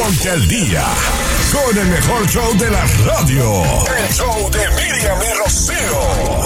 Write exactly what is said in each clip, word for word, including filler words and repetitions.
Ponte al día con el mejor show de la radio. El show de Miriam y Rocío.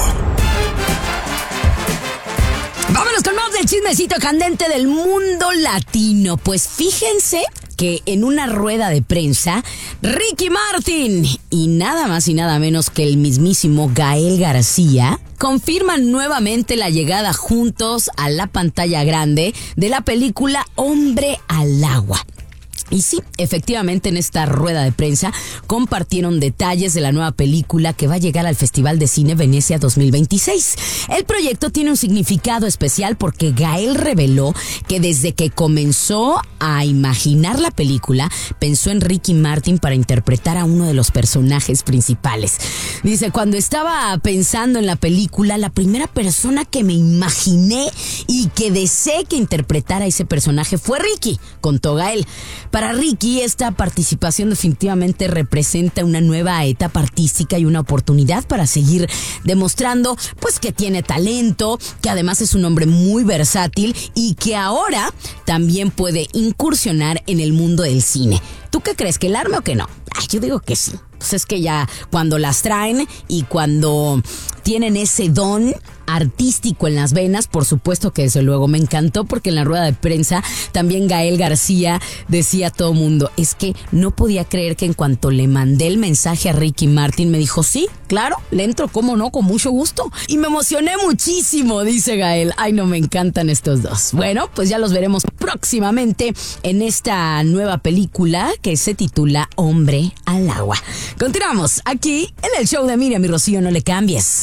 Vámonos con más del chismecito candente del mundo latino. Pues fíjense que en una rueda de prensa, Ricky Martin y nada más y nada menos que el mismísimo Gael García confirman nuevamente la llegada juntos a la pantalla grande de la película Hombre al Agua. Y sí, efectivamente en esta rueda de prensa compartieron detalles de la nueva película que va a llegar al Festival de Cine Venecia dos mil veintiséis. El proyecto tiene un significado especial porque Gael reveló que desde que comenzó a imaginar la película, pensó en Ricky Martin para interpretar a uno de los personajes principales. Dice, cuando estaba pensando en la película, la primera persona que me imaginé y que deseé que interpretara a ese personaje fue Ricky, contó Gael. Para Ricky, esta participación definitivamente representa una nueva etapa artística y una oportunidad para seguir demostrando pues que tiene talento, que además es un hombre muy versátil y que ahora también puede incursionar en el mundo del cine. ¿Tú qué crees? ¿Que el arme o que no? Ay, yo digo que sí. Pues es que ya cuando las traen y cuando tienen ese don artístico en las venas, por supuesto que desde luego me encantó porque en la rueda de prensa también Gael García decía a todo mundo, es que no podía creer que en cuanto le mandé el mensaje a Ricky Martin me dijo, sí, claro, le entro, cómo no, con mucho gusto. Y me emocioné muchísimo, dice Gael. Ay, no, me encantan estos dos. Bueno, pues ya los veremos próximamente en esta nueva película que se titula Hombre al Agua. Continuamos aquí en el show de Miriam y Rocío, no le cambies.